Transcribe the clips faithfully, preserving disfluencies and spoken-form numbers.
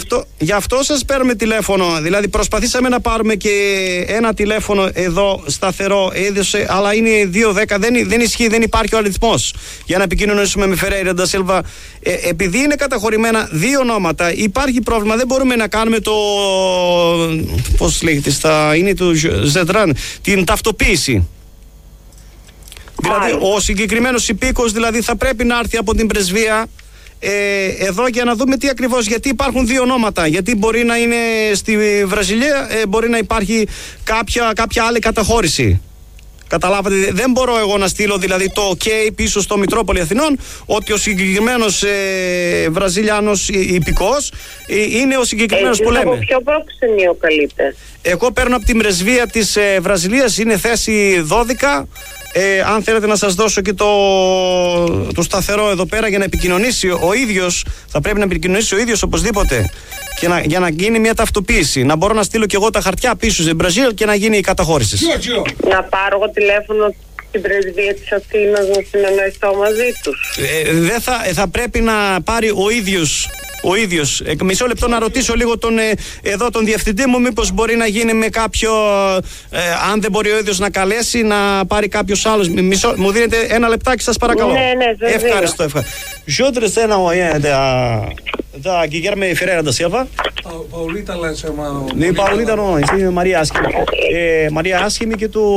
αυτό, γι' αυτό σας παίρνουμε τηλέφωνο. Δηλαδή προσπαθήσαμε να πάρουμε και ένα τηλέφωνο εδώ σταθερό, έδωσε, αλλά είναι δύο δέκα, δεν, δεν ισχύει, δεν υπάρχει ο αριθμός για να επικοινωνήσουμε με Φερέιρα ντα Σίλβα. Ε, επειδή είναι καταχωρημένα δύο ονόματα, υπάρχει πρόβλημα, δεν μπορούμε να κάνουμε το, πώς λέγεται, στα, είναι το Ζετράν, την ταυτοποίηση. Δηλαδή ο συγκεκριμένος υπήκος δηλαδή θα πρέπει να έρθει από την πρεσβεία ε, εδώ για να δούμε τι ακριβώς, γιατί υπάρχουν δύο ονόματα, γιατί μπορεί να είναι στη Βραζιλία, ε, μπορεί να υπάρχει κάποια, κάποια άλλη καταχώρηση. Καταλάβατε, δεν μπορώ εγώ να στείλω δηλαδή το OK πίσω στο Μητρόπολη Αθηνών ότι ο συγκεκριμένος ε, Βραζιλιάνος υπηκός ε, είναι ο συγκεκριμένος ε, που λέμε. Από ποιο προξενείο καλείτε? Εγώ παίρνω από την πρεσβεία της ε, Βραζιλίας, είναι θέση δώδεκα. Ε, αν θέλετε να σας δώσω και το, το σταθερό εδώ πέρα για να επικοινωνήσει ο ίδιος, θα πρέπει να επικοινωνήσει ο ίδιος οπωσδήποτε και να, για να γίνει μια ταυτοποίηση. Να μπορώ να στείλω και εγώ τα χαρτιά πίσω στην Βραζίλ και να γίνει η καταχώρηση. Να πάρω εγώ τηλέφωνο στην πρεσβεία της Αθήνας να συνεννοηθώ μαζί τους? Ε, δεν θα, θα πρέπει να πάρει ο ίδιος. Ο ίδιος. Ε, μισό λεπτό να ρωτήσω λίγο τον, ε, εδώ τον διευθυντή μου, μήπως μπορεί να γίνει με κάποιο, ε, αν δεν μπορεί ο ίδιος να καλέσει, να πάρει κάποιος άλλος. Μισό, μου δίνετε ένα λεπτάκι σας παρακαλώ? Ναι, ναι, βέβαια. Ευχαριστώ, ευχαριστώ. Γιόντρες ένα da Guilherme Ferreira da Silva. Paulita la chama. Ναι, Paulita no, είναι Μαρία Άσχημη. Μαρία Άσχημη και του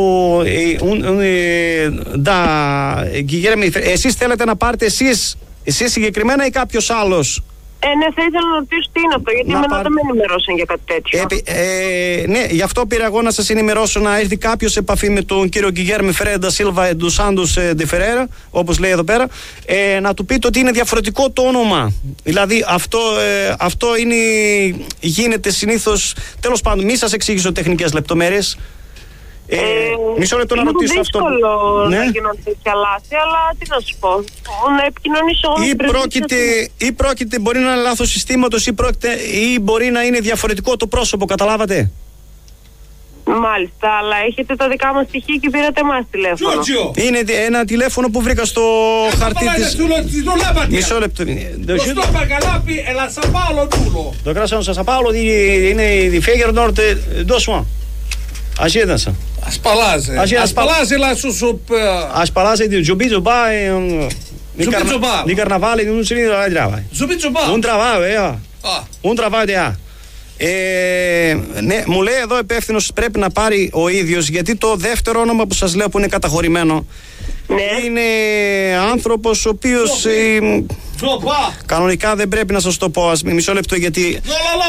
da Guilherme. Εσείς θέλετε να πάρετε εσείς, εσείς συγκεκριμένα ή κάποιος άλλος? Ε, ναι, θα ήθελα να ρωτήσω τι είναι αυτό, γιατί εμένα πάρ... δεν με ενημερώσαν για κάτι τέτοιο. Ε, ε, ναι, γι' αυτό πήρα εγώ να σας ενημερώσω, να έρθει κάποιος σε επαφή με τον κύριο Guilherme Ferreira da Silva dos Santos de Ferreira, όπως λέει εδώ πέρα, ε, να του πείτε ότι είναι διαφορετικό το όνομα. Δηλαδή αυτό, ε, αυτό είναι, γίνεται συνήθως, τέλος πάντων, μη σας εξήγησω τεχνικές λεπτομέρειες. Ε, ε, μισό λεπτό να ρωτήσω αυτό. Είναι δύσκολο ναι. να γίνονται τέτοια λάθη, αλλά τι να σου πω. Να επικοινωνήσω ή πρόκειται, ή πρόκειται, μπορεί να είναι λάθος συστήματος, ή, πρόκειται, ή μπορεί να είναι διαφορετικό το πρόσωπο, καταλάβατε. Μάλιστα, αλλά έχετε τα δικά μας στοιχεία και πήρατε εμάς τηλέφωνο. Είναι ένα τηλέφωνο που βρήκα στο χαρτί της. Μισό λεπτό. Στο Παγκαλάπη, ελα Σαπάολο Τούλο. Το κράσανο στα Σαπάολο είναι η Φέγερ Νόρτε Ντόσουα. Ajedança. As palavras. As palavras lá super. As palavras de Jubi Jubá e Jubi Jubá. De carnaval e não se vira lá trabalho. Jubi Jubá. Um trabalho, é. Ah. Um trabalho de ah. Ε, ναι, μου λέει εδώ υπεύθυνος πρέπει να πάρει ο ίδιος, γιατί το δεύτερο όνομα που σας λέω που είναι καταχωρημένο ναι. είναι άνθρωπος ο οποίος ε, κανονικά δεν πρέπει να σας το πω. Ας, μισό λεπτό γιατί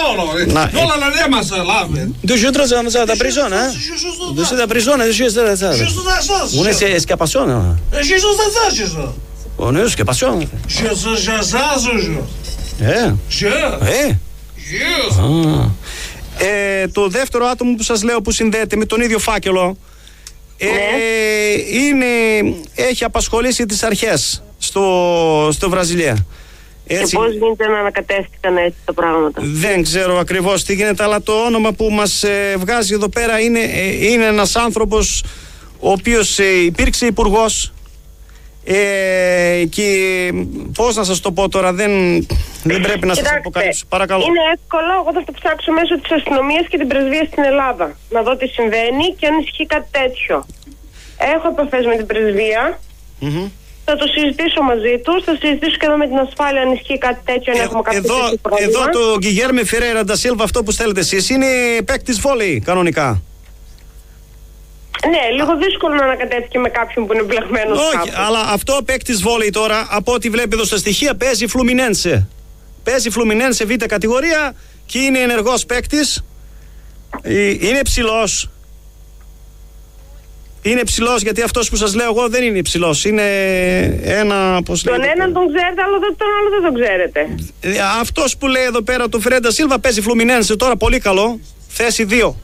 Του jutros vamos a da prisão, né? Você da prisão, né? Você da da. Uno es escapación, ¿no? Jesus da Jesus. Uno es escapación. Jesus Jesus. Ε. Ε. Yes. Ε, το δεύτερο άτομο που σας λέω που συνδέεται με τον ίδιο φάκελο ε, ναι. είναι, έχει απασχολήσει τις αρχές στο, στο Βραζιλία. Έτσι. Και πώς γίνεται να ανακατεύτηκαν έτσι τα πράγματα? Δεν ξέρω ακριβώς τι γίνεται, αλλά το όνομα που μας ε, βγάζει εδώ πέρα είναι, ε, είναι ένας άνθρωπος ο οποίος ε, υπήρξε υπουργός ε, και πώς να σας το πω τώρα, δεν, δεν πρέπει να σας αποκαλύψω. Παρακαλώ. Είναι εύκολο, εγώ θα το ψάξω μέσω της αστυνομίας και την πρεσβεία στην Ελλάδα να δω τι συμβαίνει και αν ισχύει κάτι τέτοιο. Έχω επαφές με την πρεσβεία. Mm-hmm. Θα το συζητήσω μαζί τους, θα συζητήσω και εδώ με την ασφάλεια αν ισχύει κάτι τέτοιο, αν ε, έχουμε κάποιο εδώ, τέτοιο πρόβλημα. Εδώ το Guilherme Ferreira da Silva, αυτό που θέλετε εσείς, είναι παίκτης βόλεϊ κανονικά. Ναι, λίγο δύσκολο να ανακατεύτηκε με κάποιον που είναι μπλεγμένος. Όχι, κάπου. αλλά αυτό ο παίκτης βόλεϊ τώρα, από ό,τι βλέπει εδώ στα στοιχεία, παίζει Fluminense. Παίζει Fluminense β' κατηγορία και είναι ενεργός παίκτης. Είναι ψηλός. Είναι ψηλός, γιατί αυτός που σας λέω εγώ δεν είναι ψηλός. Είναι ένα. Πώς τον λέγεται, έναν τον ξέρετε, αλλά τον άλλο δεν τον ξέρετε. Αυτός που λέει εδώ πέρα, το Φερέντα Σίλβα, παίζει Fluminense τώρα, πολύ καλό. Θέση δύο.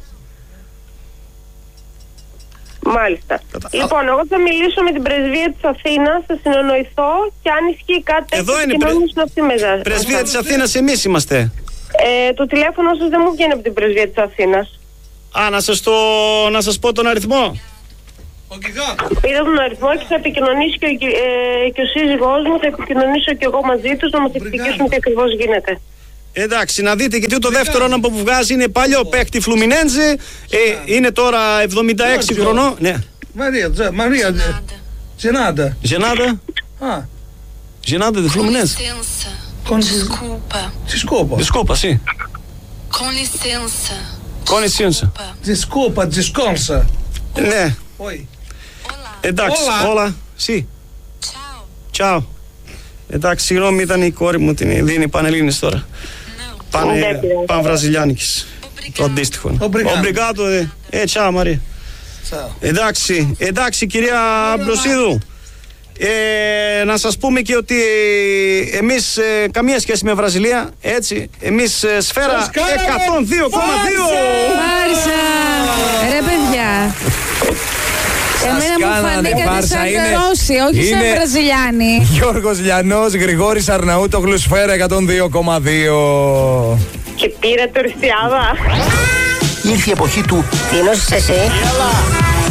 Μάλιστα. Κατα... Λοιπόν, εγώ θα μιλήσω με την πρεσβεία της Αθήνας, θα συνεννοηθώ και αν ισχύει κάτι εδώ θα είναι κοινωνήσω αυτή μέσα. Πρεσβεία της Αθήνας, εμείς είμαστε. Ε, το τηλέφωνο σας δεν μου βγαίνει από την πρεσβεία της Αθήνας. Α, να σας, το... να σας πω τον αριθμό. Πήρα τον αριθμό και θα επικοινωνήσει και ο, ε, και ο σύζυγός μου, θα επικοινωνήσω και εγώ μαζί τους να μας εξηγήσουν τι ακριβώς γίνεται. Εντάξει, να δείτε γιατί το δεύτερο όνομα που βγάζει είναι παλιό παίκτη Φλουμινέντζε. Ε, είναι τώρα εβδομήντα έξι χρονών. Ναι. Μαρία, Μαρία. Genada. Genada? Ah. Genada de Fluminense. Com Desculpa. Desculpa. Desculpa, sim. Com licença. Com licença. Desculpa, descansa. Ναι. Oi. Εντάξει, Όλα. όλα. Sì. Ciao. Ciao. Εντάξει, συγγνώμη, ήταν η κόρη μου, την δίνει Πανελλήνης τώρα. Πάνε Πανβραζιλιάνικης. Το αντίστοιχο. Ομπρικάτο. Ε, τσάου Μαρία. Εντάξει, εντάξει κυρία Μπροσίδου. Ε, να σας πούμε και ότι εμείς ε, καμία σχέση με Βραζιλία, έτσι, εμείς ε, σφαίρα εκατόν δύο κόμμα δύο. Φάρσα! Ρε παιδιά, εμένα μου φανήκατε σαν Ρώσοι, όχι σαν Βραζιλιάνοι. Γιώργος Λιανός, Γρηγόρης Αρναούτογλου, σφαίρα εκατόν δύο κόμμα δύο. Και πήρε τουριστιάδα. Ήρθε η εποχή του. Τι εννοείς εσύ?